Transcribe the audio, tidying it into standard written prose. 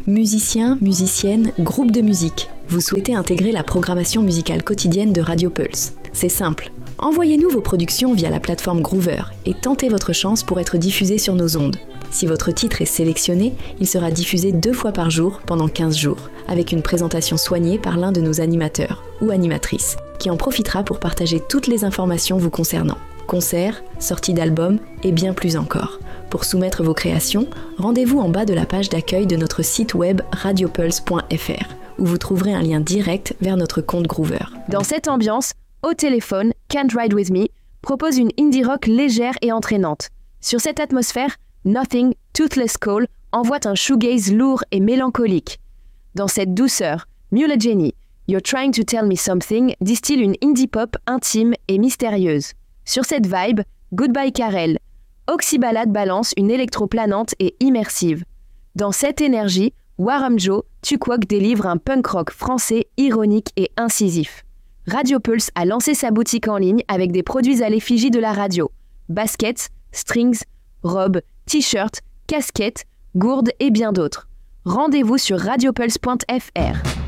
Musiciens, musiciennes, groupes de musique, vous souhaitez intégrer la programmation musicale quotidienne de Radio Pulse. C'est simple. Envoyez-nous vos productions via la plateforme Groover et tentez votre chance pour être diffusé sur nos ondes. Si votre titre est sélectionné, il sera diffusé 2 fois par jour pendant 15 jours, avec une présentation soignée par l'un de nos animateurs ou animatrices, qui en profitera pour partager toutes les informations vous concernant. Concerts, sorties d'albums et bien plus encore. Pour soumettre vos créations, rendez-vous en bas de la page d'accueil de notre site web radiopulse.fr, où vous trouverez un lien direct vers notre compte Groover. Dans cette ambiance, au téléphone, Can't Ride With Me propose une indie rock légère et entraînante. Sur cette atmosphère, Nothing, Toothless Call envoie un shoegaze lourd et mélancolique. Dans cette douceur, Mula Jenny, You're Trying to Tell Me Something distille une indie pop intime et mystérieuse. Sur cette vibe, Goodbye Karel, Oxyballade balance une électro planante et immersive. Dans cette énergie, Warham Joe, Tukwok délivre un punk rock français ironique et incisif. Radio Pulse a lancé sa boutique en ligne avec des produits à l'effigie de la radio. Baskets, strings, robes, t-shirts, casquettes, gourdes et bien d'autres. Rendez-vous sur radiopulse.fr.